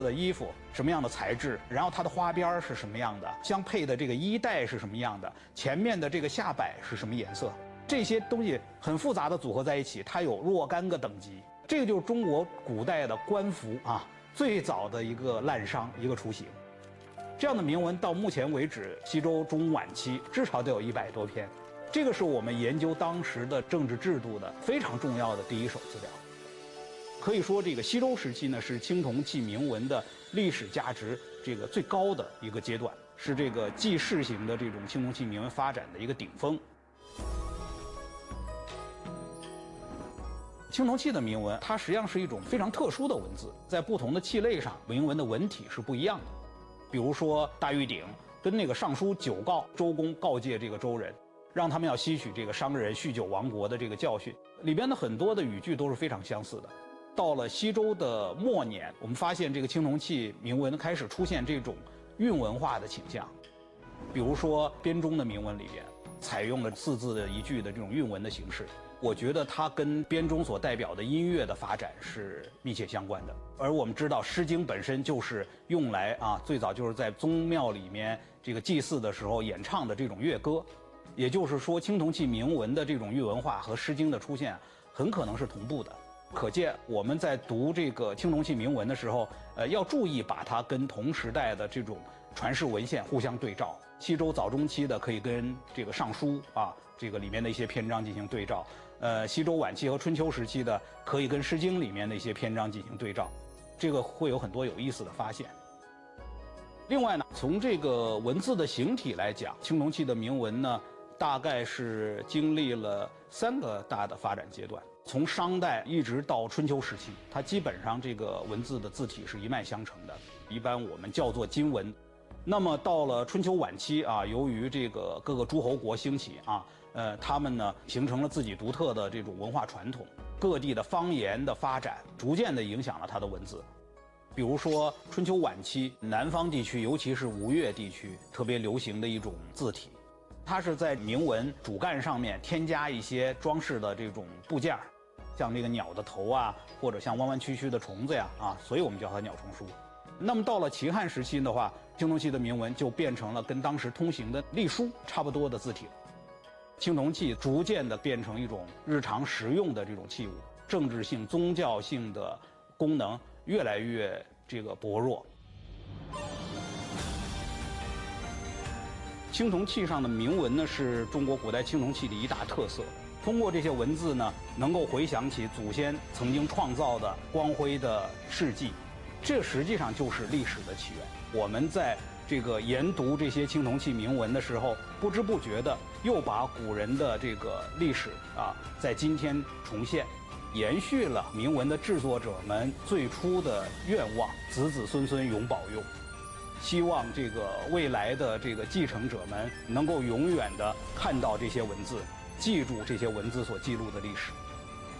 的衣服什么样的材质，然后它的花边是什么样的，相配的这个衣带是什么样的，前面的这个下摆是什么颜色，这些东西很复杂的组合在一起，它有若干个等级。这个就是中国古代的官服啊，最早的一个滥觞，一个雏形。这样的铭文到目前为止，西周中晚期至少得有100多篇。这个是我们研究当时的政治制度的非常重要的第一手资料。可以说，这个西周时期呢，是青铜器铭文的历史价值这个最高的一个阶段，是这个记事型的这种青铜器铭文发展的一个顶峰。青铜器的铭文，它实际上是一种非常特殊的文字，在不同的器类上，铭文的文体是不一样的。比如说大玉鼎跟那个尚书九告，周公告诫这个周人，让他们要吸取这个商人酗酒亡国的这个教训，里边的很多的语句都是非常相似的。到了西周的末年，我们发现这个青铜器铭文开始出现这种韵文化的倾向，比如说编钟的铭文里边采用了4字的一句的这种韵文的形式。我觉得它跟编钟所代表的音乐的发展是密切相关的。而我们知道，《诗经》本身就是用来最早就是在宗庙里面这个祭祀的时候演唱的这种乐歌。也就是说，青铜器铭文的这种韵文化和《诗经》的出现很可能是同步的。可见我们在读这个青铜器铭文的时候，要注意把它跟同时代的这种传世文献互相对照。西周早中期的可以跟这个尚书这个里面的一些篇章进行对照，西周晚期和春秋时期的可以跟《诗经》里面的一些篇章进行对照，这个会有很多有意思的发现。另外呢，从这个文字的形体来讲，青铜器的铭文呢，大概是经历了3个大的发展阶段。从商代一直到春秋时期，它基本上这个文字的字体是一脉相承的，一般我们叫做金文。那么到了春秋晚期由于这个各个诸侯国兴起他们呢形成了自己独特的这种文化传统，各地的方言的发展逐渐的影响了它的文字。比如说春秋晚期南方地区，尤其是吴越地区特别流行的一种字体，它是在铭文主干上面添加一些装饰的这种部件，像这个鸟的头或者像弯弯曲曲的虫子所以我们叫它鸟虫书。那么到了秦汉时期的话，青铜器的铭文就变成了跟当时通行的隶书差不多的字体了。青铜器逐渐的变成一种日常实用的这种器物，政治性、宗教性的功能越来越这个薄弱。青铜器上的铭文呢，是中国古代青铜器的一大特色。通过这些文字呢，能够回想起祖先曾经创造的光辉的事迹，这实际上就是历史的起源。我们在这个研读这些青铜器铭文的时候，不知不觉的又把古人的这个历史在今天重现，延续了铭文的制作者们最初的愿望，子子孙孙永保佑。希望这个未来的这个继承者们能够永远的看到这些文字，记住这些文字所记录的历史。